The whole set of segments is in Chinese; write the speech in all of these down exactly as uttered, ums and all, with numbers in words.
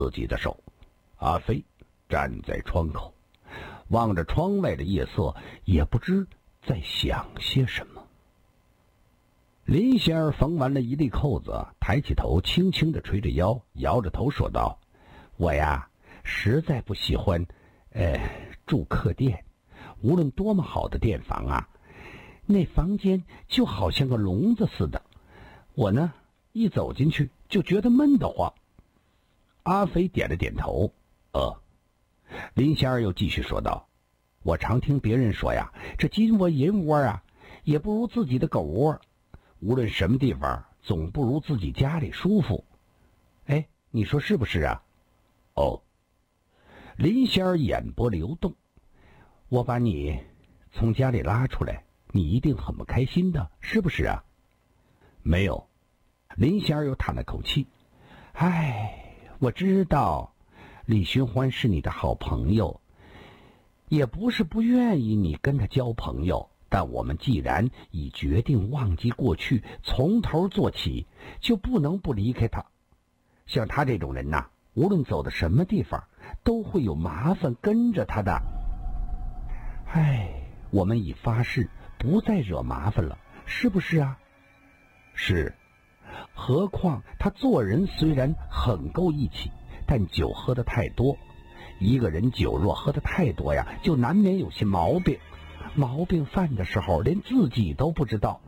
自己的手。阿飞站在窗口，望着窗外的夜色，也不知在想些什么。林仙儿缝完了一粒扣子，抬起头，轻轻地垂着腰，摇着头说道：“我呀，实在不喜欢，呃，住客店。无论多么好的店房啊，那房间就好像个笼子似的。我呢，一走进去就觉得闷得慌。”阿飞点了点头，呃。林仙儿又继续说道：“我常听别人说呀，这金窝银窝啊，也不如自己的狗窝。无论什么地方，总不如自己家里舒服。哎，你说是不是啊？”哦。林仙儿眼波流动，我把你从家里拉出来，你一定很不开心的，是不是啊？没有。林仙儿又叹了口气，唉，我知道李寻欢是你的好朋友，也不是不愿意你跟他交朋友，但我们既然已决定忘记过去，从头做起，就不能不离开他。像他这种人呐、啊，无论走到什么地方，都会有麻烦跟着他的。唉，我们已发誓不再惹麻烦了，是不是啊？是。何况他做人虽然很够义气，但酒喝得太多。一个人酒若喝得太多呀，就难免有些毛病。毛病犯的时候，连自己都不知道。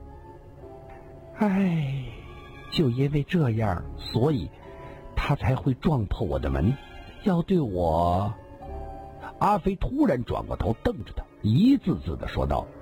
唉，就因为这样，所以他才会撞破我的门，要对我……阿飞突然转过头瞪着他，一字字地说道：“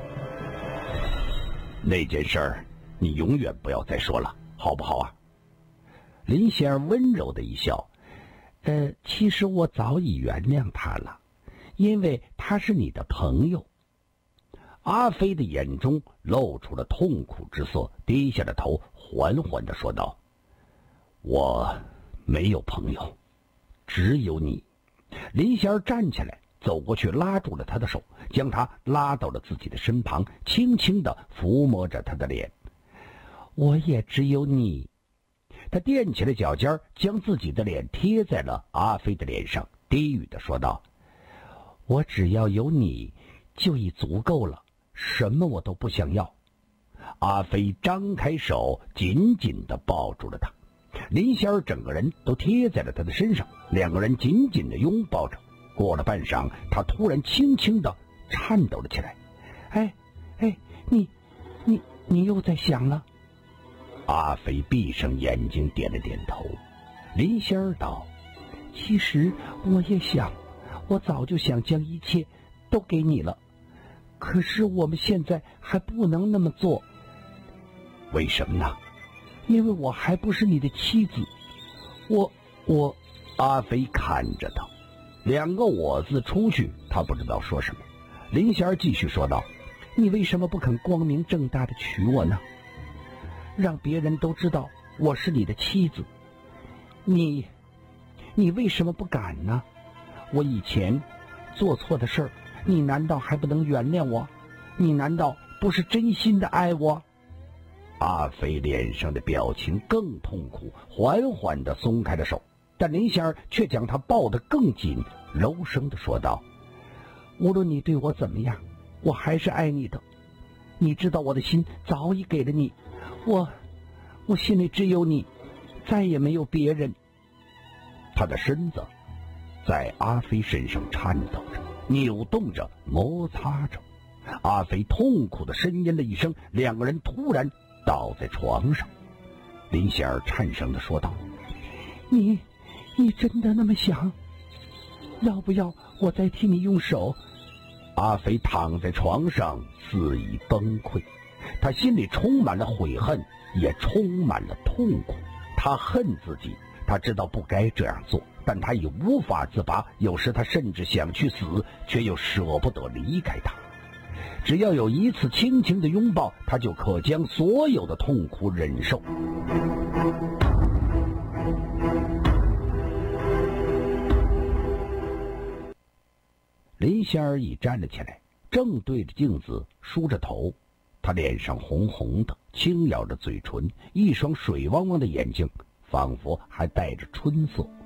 那件事儿，你永远不要再说了，好不好啊？”林仙儿温柔的一笑：“呃，其实我早已原谅他了，因为他是你的朋友。”阿飞的眼中露出了痛苦之色，低下了头，缓缓地说道：“我没有朋友，只有你。”林仙儿站起来，走过去拉住了他的手，将他拉到了自己的身旁，轻轻地抚摸着他的脸。“我也只有你。”他踮起了脚尖，将自己的脸贴在了阿飞的脸上，低语地说道：“我只要有你，就已足够了，什么我都不想要。”阿飞张开手，紧紧地抱住了他。林仙儿整个人都贴在了他的身上，两个人紧紧地拥抱着。过了半晌，他突然轻轻地颤抖了起来。“哎，哎，你，你，你又在想了？”阿飞闭上眼睛，点了点头。林仙儿道：“其实我也想，我早就想将一切都给你了，可是我们现在还不能那么做。”“为什么呢？”“因为我还不是你的妻子。我我阿飞看着他，两个我字出去，他不知道说什么。林仙儿继续说道：“你为什么不肯光明正大的娶我呢？让别人都知道我是你的妻子。你你为什么不敢呢？我以前做错的事儿，你难道还不能原谅我？你难道不是真心的爱我？”阿飞脸上的表情更痛苦，缓缓地松开了手，但林仙儿却将他抱得更紧，柔声地说道：“无论你对我怎么样，我还是爱你的。你知道我的心早已给了你，我我心里只有你，再也没有别人。”他的身子在阿飞身上颤抖着，扭动着，摩擦着。阿飞痛苦地呻吟了一声，两个人突然倒在床上。林仙儿颤声地说道：“你你真的那么想？要不要我再替你用手？”阿飞躺在床上肆意崩溃，他心里充满了悔恨，也充满了痛苦。他恨自己，他知道不该这样做，但他已无法自拔，有时他甚至想去死，却又舍不得离开他。只要有一次轻轻的拥抱，他就可将所有的痛苦忍受。林仙儿已站了起来，正对着镜子梳着头，她脸上红红的，轻咬着嘴唇，一双水汪汪的眼睛仿佛还带着春色。